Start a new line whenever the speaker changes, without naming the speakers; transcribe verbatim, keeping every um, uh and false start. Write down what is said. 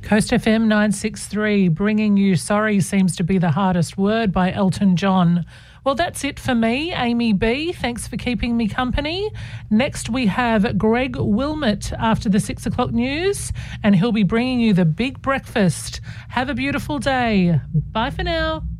Coast F M nine sixty-three, bringing you Sorry Seems to Be the Hardest Word by Elton John. Well, that's it for me, Amy B. Thanks for keeping me company. Next, we have Greg Wilmot after the six o'clock news, and he'll be bringing you the big breakfast. Have a beautiful day. Bye for now.